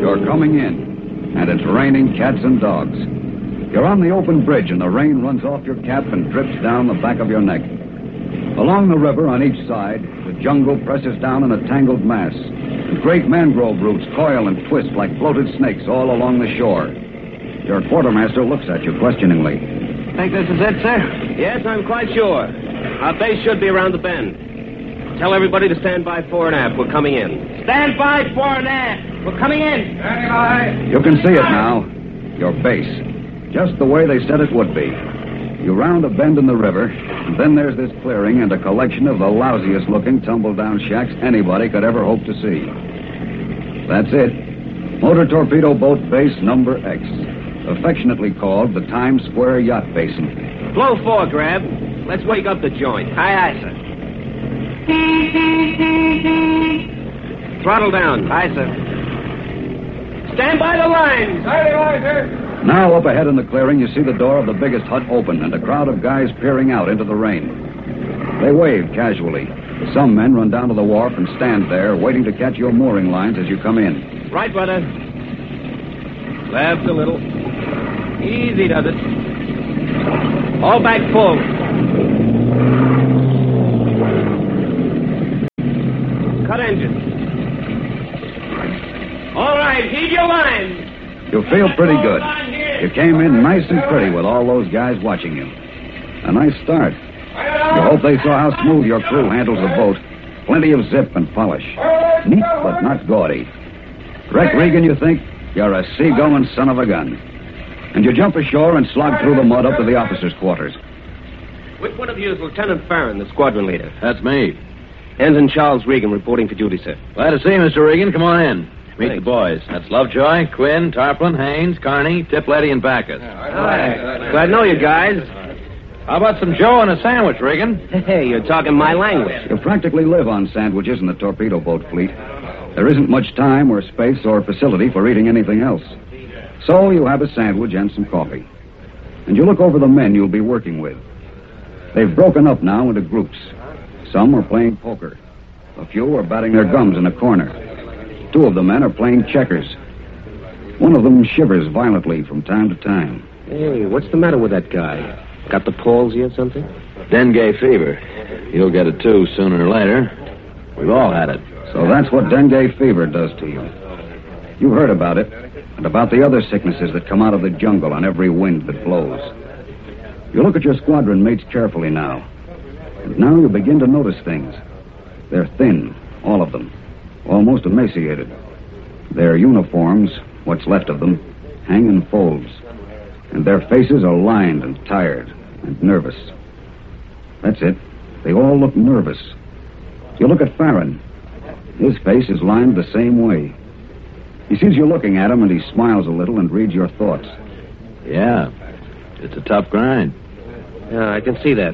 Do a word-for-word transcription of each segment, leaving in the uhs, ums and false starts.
You're coming in, and it's raining cats and dogs. You're on the open bridge, and the rain runs off your cap and drips down the back of your neck. Along the river on each side, the jungle presses down in a tangled mass. The great mangrove roots coil and twist like floated snakes all along the shore. Your quartermaster looks at you questioningly. Think this is it, sir? Yes, I'm quite sure. Our base should be around the bend. Tell everybody to stand by fore and aft. We're coming in. Stand by fore and aft. We're coming in. Standing by. You can see it now. Your base. Just the way they said it would be. You round a bend in the river, and then there's this clearing and a collection of the lousiest-looking tumble-down shacks anybody could ever hope to see. That's it. Motor Torpedo Boat Base Number X, affectionately called the Times Square Yacht Basin. Blow four, Grab. Let's wake up the joint. Aye, aye, sir. Throttle down. Aye, sir. Stand by the lines. Aye, aye, sir. Now, up ahead in the clearing, you see the door of the biggest hut open and a crowd of guys peering out into the rain. They wave casually. Some men run down to the wharf and stand there, waiting to catch your mooring lines as you come in. Right, brother. Left a little. Easy does it. All back full. Cut engine. All right, heave your lines. You feel pretty good. You came in nice and pretty with all those guys watching you. A nice start. You hope they saw how smooth your crew handles the boat. Plenty of zip and polish. Neat, but not gaudy. Reck Regan, you think? You're a seagoing son of a gun. And you jump ashore and slog through the mud up to the officers' quarters. Which one of you is Lieutenant Farron, the squadron leader? That's me. Ensign Charles Regan reporting for duty, sir. Glad to see you, Mister Regan. Come on in. Meet Thanks. the boys. That's Lovejoy, Quinn, Tarplin, Haynes, Carney, Tipletty, and Backus. Hi. Glad to know you guys. How about some Joe and a sandwich, Regan? Hey, you're talking my language. You practically live on sandwiches in the torpedo boat fleet. There isn't much time or space or facility for eating anything else. So you have a sandwich and some coffee. And you look over the men you'll be working with. They've broken up now into groups. Some are playing poker. A few are batting their gums in a corner. Two of the men are playing checkers. One of them shivers violently from time to time. Hey, what's the matter with that guy? Got the palsy or something? Dengue fever. You'll get it, too, sooner or later. We've all had it. So that's what dengue fever does to you. You've heard about it, and about the other sicknesses that come out of the jungle on every wind that blows. You look at your squadron mates carefully now. And now you begin to notice things. They're thin, all of them. Almost emaciated. Their uniforms, what's left of them, hang in folds. And their faces are lined and tired and nervous. That's it. They all look nervous. You look at Farron. His face is lined the same way. He sees you looking at him, and he smiles a little and reads your thoughts. Yeah. It's a tough grind. Yeah, I can see that.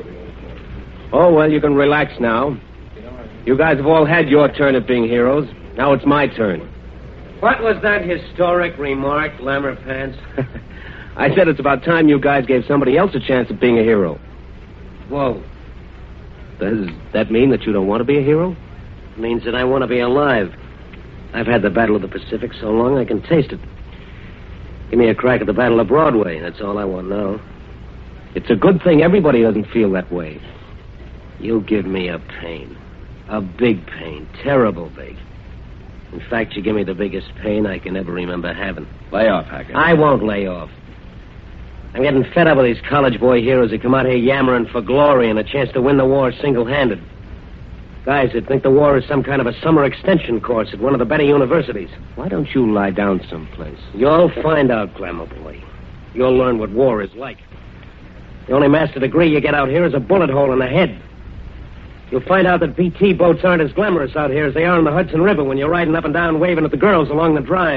Oh, well, you can relax now. You guys have all had your turn at being heroes. Now it's my turn. What was that historic remark, Glamour Pants? I said it's about time you guys gave somebody else a chance at being a hero. Whoa. Does that mean that you don't want to be a hero? It means that I want to be alive. I've had the Battle of the Pacific so long I can taste it. Give me a crack at the Battle of Broadway. That's all I want now. It's a good thing everybody doesn't feel that way. You give me a pain. A big pain. Terrible big. In fact, you give me the biggest pain I can ever remember having. Lay off, Hackett. I won't lay off. I'm getting fed up with these college boy heroes that come out here yammering for glory and a chance to win the war single-handed. Guys that think the war is some kind of a summer extension course at one of the better universities. Why don't you lie down someplace? You'll find out, Glamour Boy. You'll learn what war is like. The only master degree you get out here is a bullet hole in the head. You'll find out that B T boats aren't as glamorous out here as they are in the Hudson River when you're riding up and down waving at the girls along the drive.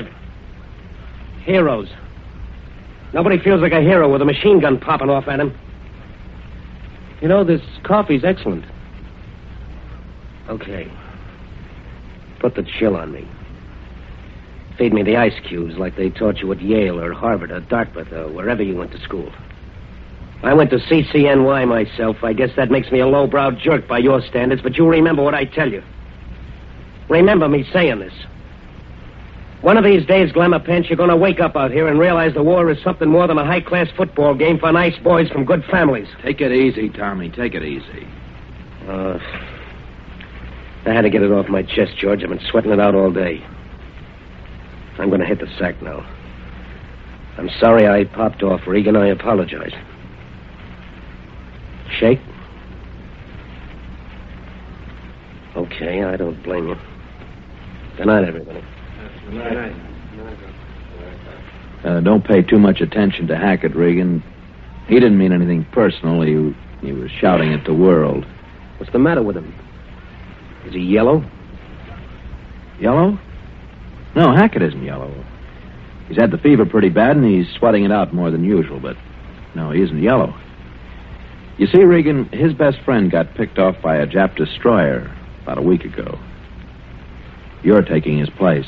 Heroes. Nobody feels like a hero with a machine gun popping off at him. You know, this coffee's excellent. Okay. Put the chill on me. Feed me the ice cubes like they taught you at Yale or Harvard or Dartmouth or wherever you went to school. I went to C C N Y myself. I guess that makes me a lowbrow jerk by your standards, but you remember what I tell you. Remember me saying this. One of these days, Glamour Pence, you're going to wake up out here and realize the war is something more than a high-class football game for nice boys from good families. Take it easy, Tommy. Take it easy. Uh, I had to get it off my chest, George. I've been sweating it out all day. I'm going to hit the sack now. I'm sorry I popped off, Regan. I apologize. Shake? Okay, I don't blame you. Good night, everybody. Good night. Uh, don't pay too much attention to Hackett, Regan. He didn't mean anything personal. He, he was shouting at the world. What's the matter with him? Is he yellow? Yellow? No, Hackett isn't yellow. He's had the fever pretty bad, and he's sweating it out more than usual, but no, he isn't yellow. You see, Regan, his best friend got picked off by a Jap destroyer about a week ago. You're taking his place.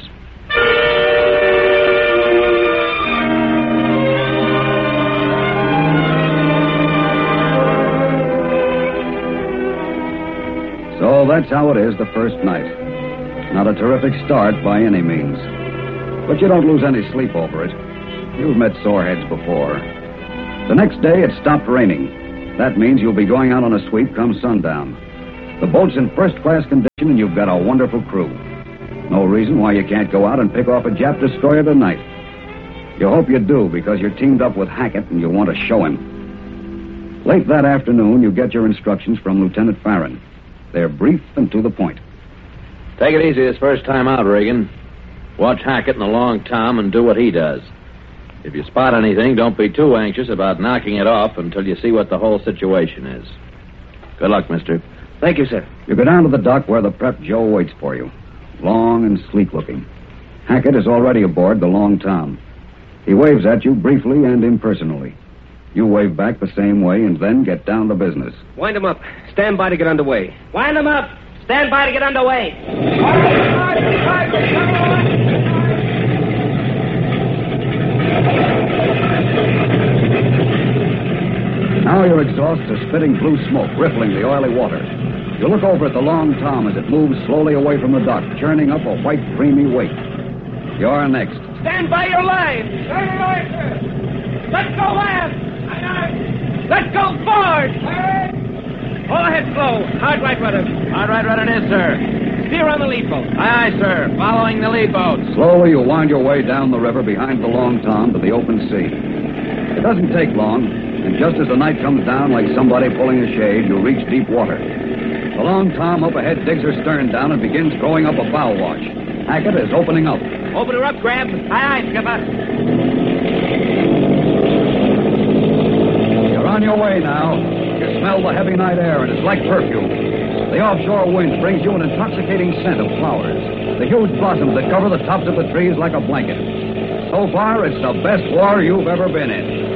So that's how it is the first night. Not a terrific start by any means. But you don't lose any sleep over it. You've met soreheads before. The next day, it stopped raining. That means you'll be going out on a sweep come sundown. The boat's in first-class condition, and you've got a wonderful crew. No reason why you can't go out and pick off a Jap destroyer tonight. You hope you do, because you're teamed up with Hackett, and you want to show him. Late that afternoon, you get your instructions from Lieutenant Farron. They're brief and to the point. Take it easy this first time out, Regan. Watch Hackett and the Long Tom and do what he does. If you spot anything, don't be too anxious about knocking it off until you see what the whole situation is. Good luck, mister. Thank you, sir. You go down to the dock where the Prep Joe waits for you. Long and sleek-looking. Hackett is already aboard the Long Tom. He waves at you briefly and impersonally. You wave back the same way and then get down to business. Wind him up. Stand by to get underway. Wind them up. Stand by to get underway. Now your exhausts are spitting blue smoke, rippling the oily water. You look over at the Long Tom as it moves slowly away from the dock, churning up a white, creamy wake. You're next. Stand by your line. Stand by, sir. Let's go left. Let's go forward. All ahead slow. Hard right rudder. Hard right rudder it is, sir. Steer on the lead boat. Aye, aye, sir. Following the lead boat. Slowly you wind your way down the river behind the Long Tom to the open sea. It doesn't take long, and just as the night comes down like somebody pulling a shade, you reach deep water. The Long Tom up ahead digs her stern down and begins throwing up a bow watch. Hackett is opening up. Open her up, Grab. Aye, aye, Skipper. You're on your way now. You smell the heavy night air, and it's like perfume. The offshore wind brings you an intoxicating scent of flowers. The huge blossoms that cover the tops of the trees like a blanket. So far, it's the best war you've ever been in.